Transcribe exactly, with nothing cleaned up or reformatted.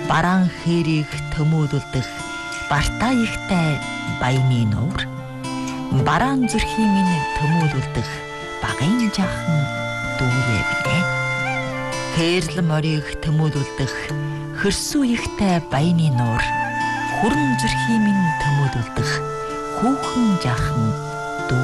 бараан хэрийг төмөөлүүлдэх бартаа ихтэй баяны нуур, бараан зүрхийн минь төмөөлүүлдэх багын жахан дүүрээ бинэ. Хээрлэн морийг төмөөлүүлдэх хөрсүү ихтэй баяны нуур, хүрэн зүрхийн минь төмөөлүүлдэх хүүхэн жахан